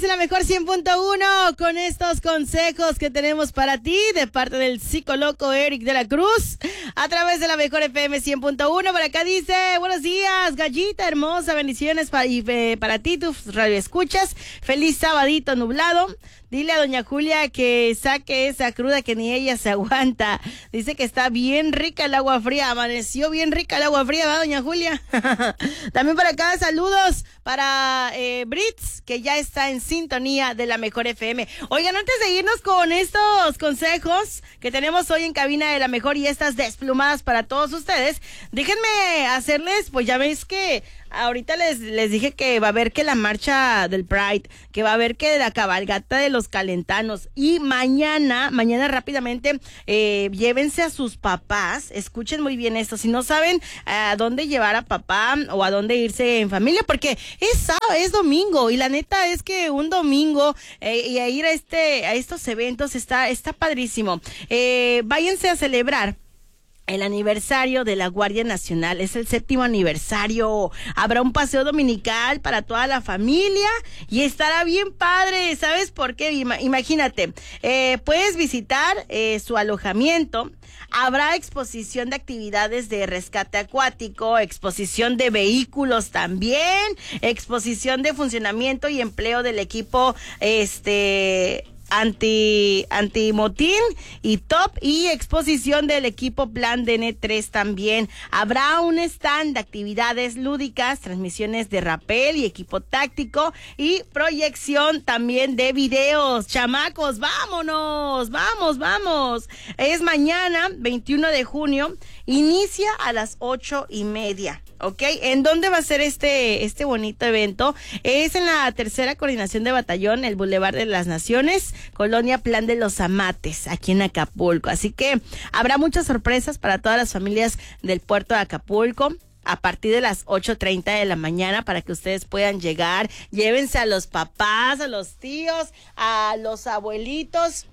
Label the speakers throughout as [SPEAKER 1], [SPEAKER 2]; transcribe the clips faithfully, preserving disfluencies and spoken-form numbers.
[SPEAKER 1] en la mejor cien punto uno con estos consejos que tenemos para ti de parte del psicoloco Eric de la Cruz a través de la mejor F M cien punto uno. Por acá dice, buenos días, gallita hermosa, bendiciones para, eh, para ti, tus radioescuchas. Feliz sabadito nublado. Dile a doña Julia que saque esa cruda que ni ella se aguanta. Dice que está bien rica el agua fría. Amaneció bien rica el agua fría, ¿verdad, doña Julia? También por acá, saludos para eh, Brits, que ya está en sintonía de la mejor F M. Oigan, antes de irnos con estos consejos que tenemos hoy en cabina de la mejor y estas desplumadas para todos ustedes, déjenme hacerles, pues ya ves que ahorita les, les dije que va a haber que la marcha del Pride, que va a haber que la cabalgata de los calentanos, y mañana, mañana rápidamente, eh, llévense a sus papás, escuchen muy bien esto, si no saben a dónde llevar a papá o a dónde irse en familia, porque es sábado, es domingo, y la neta es que un domingo eh, y a ir a este, a estos eventos está, está padrísimo. Eh, váyanse a celebrar el aniversario de la Guardia Nacional, es el séptimo aniversario. Habrá un paseo dominical para toda la familia y estará bien padre. ¿Sabes por qué? Imagínate, eh, puedes visitar eh, su alojamiento. Habrá exposición de actividades de rescate acuático, exposición de vehículos también, exposición de funcionamiento y empleo del equipo, este... anti antimotín y top, y exposición del equipo Plan D N tres también. Habrá un stand de actividades lúdicas, transmisiones de rappel y equipo táctico y proyección también de videos. Chamacos, vámonos, vamos, vamos. Es mañana, veintiuno de junio, inicia a las ocho y media. ¿Ok? ¿En dónde va a ser este, este bonito evento? Es en la tercera coordinación de batallón, el Boulevard de las Naciones, Colonia Plan de los Amates, aquí en Acapulco. Así que habrá muchas sorpresas para todas las familias del puerto de Acapulco a partir de las ocho treinta de la mañana para que ustedes puedan llegar. Llévense a los papás, a los tíos, a los abuelitos,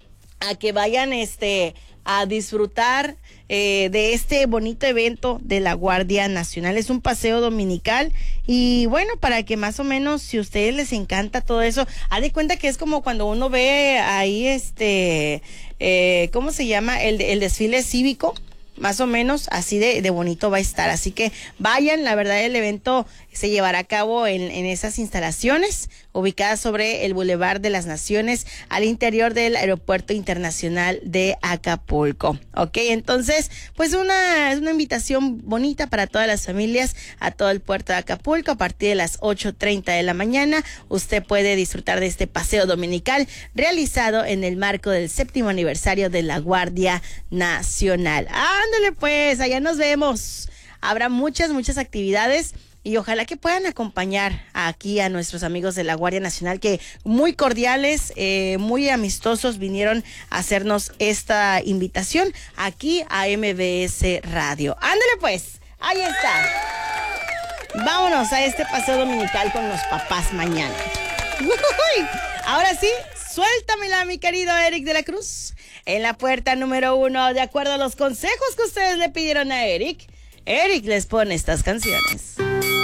[SPEAKER 1] a que vayan este a disfrutar eh, de este bonito evento de la Guardia Nacional. Es un paseo dominical y bueno, para que más o menos, si a ustedes les encanta todo eso, haz de cuenta que es como cuando uno ve ahí este, eh, ¿cómo se llama? El, el desfile cívico. Más o menos así de, de bonito va a estar, así que vayan. La verdad, el evento se llevará a cabo en, en esas instalaciones ubicadas sobre el Boulevard de las Naciones, al interior del Aeropuerto Internacional de Acapulco. Ok, entonces, pues una, es una invitación bonita para todas las familias a todo el puerto de Acapulco. A partir de las ocho treinta de la mañana, usted puede disfrutar de este paseo dominical realizado en el marco del séptimo aniversario de la Guardia Nacional. Ándale pues, allá nos vemos. Habrá muchas, muchas actividades y ojalá que puedan acompañar aquí a nuestros amigos de la Guardia Nacional, que muy cordiales, eh, muy amistosos, vinieron a hacernos esta invitación aquí a M B S Radio. Ándale pues, ahí está. Vámonos a este paseo dominical con los papás mañana. Uy, ahora sí, suéltamela, mi querido Eric de la Cruz. En la puerta número uno, de acuerdo a los consejos que ustedes le pidieron a Eric, Eric les pone estas canciones.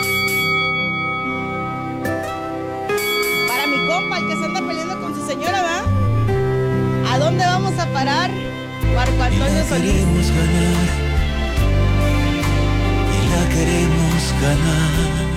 [SPEAKER 1] Para mi compa, el que se anda peleando con su señora, ¿va? ¿A dónde vamos a parar? Marco Antonio Solís.
[SPEAKER 2] Queremos ganar, y la queremos ganar.